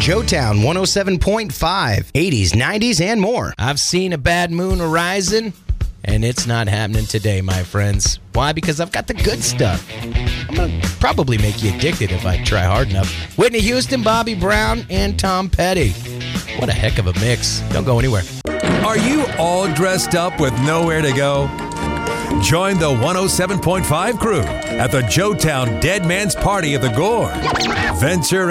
Joetown 107.5, 80s, 90s, and more. I've seen a bad moon arising, and it's not happening today, my friends. Why? Because I've got the good stuff. I'm going to probably make you addicted if I try hard enough. Whitney Houston, Bobby Brown, and Tom Petty. What a heck of a mix. Don't go anywhere. Are you all dressed up with nowhere to go? Join the 107.5 crew at the Joetown Dead Man's Party of the Gore. Venture